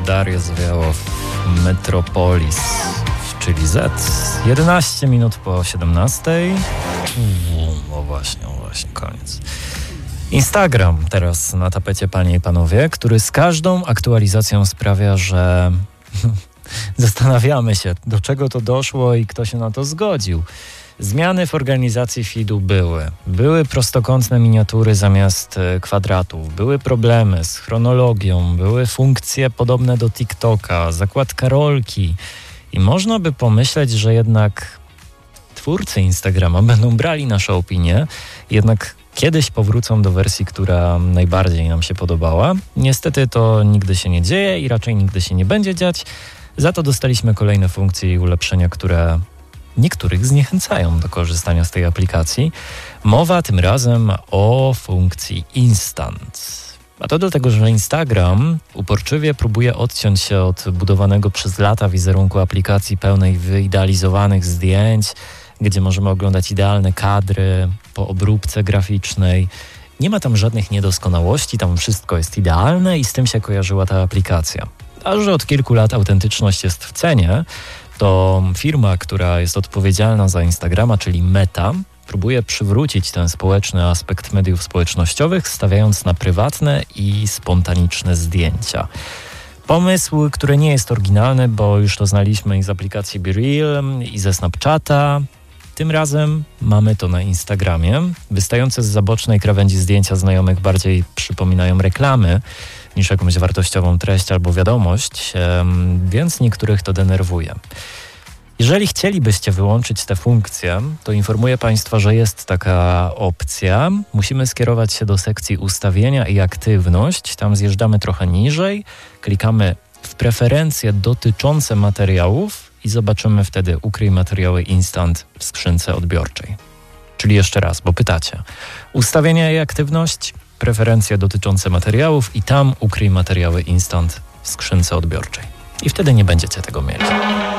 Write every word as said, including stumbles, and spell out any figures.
Darius Wiało w Metropolis, czyli Z. jedenaście minut po siedemnastej. O właśnie, o właśnie, koniec. Instagram teraz na tapecie, panie i panowie, który z każdą aktualizacją sprawia, że zastanawiamy się, do czego to doszło i kto się na to zgodził. Zmiany w organizacji feedu były. Były prostokątne miniatury zamiast kwadratów, były problemy z chronologią, były funkcje podobne do TikToka, zakładka rolki i można by pomyśleć, że jednak twórcy Instagrama będą brali nasze opinie, jednak kiedyś powrócą do wersji, która najbardziej nam się podobała. Niestety to nigdy się nie dzieje i raczej nigdy się nie będzie dziać. Za to dostaliśmy kolejne funkcje i ulepszenia, które niektórych zniechęcają do korzystania z tej aplikacji. Mowa tym razem o funkcji Instant. A to dlatego, że Instagram uporczywie próbuje odciąć się od budowanego przez lata wizerunku aplikacji pełnej wyidealizowanych zdjęć, gdzie możemy oglądać idealne kadry po obróbce graficznej. Nie ma tam żadnych niedoskonałości, tam wszystko jest idealne i z tym się kojarzyła ta aplikacja. A że od kilku lat autentyczność jest w cenie, to firma, która jest odpowiedzialna za Instagrama, czyli Meta, próbuje przywrócić ten społeczny aspekt mediów społecznościowych, stawiając na prywatne i spontaniczne zdjęcia. Pomysł, który nie jest oryginalny, bo już to znaliśmy i z aplikacji BeReal, i ze Snapchata. Tym razem mamy to na Instagramie. Wystające z zabocznej krawędzi zdjęcia znajomych bardziej przypominają reklamy niż jakąś wartościową treść albo wiadomość, więc niektórych to denerwuje. Jeżeli chcielibyście wyłączyć tę funkcję, to informuję Państwa, że jest taka opcja. Musimy skierować się do sekcji ustawienia i aktywność. Tam zjeżdżamy trochę niżej, klikamy w preferencje dotyczące materiałów i zobaczymy wtedy ukryj materiały Instant w skrzynce odbiorczej. Czyli jeszcze raz, bo pytacie. Ustawienia i aktywność, preferencje dotyczące materiałów i tam ukryj materiały Instant w skrzynce odbiorczej. I wtedy nie będziecie tego mieli.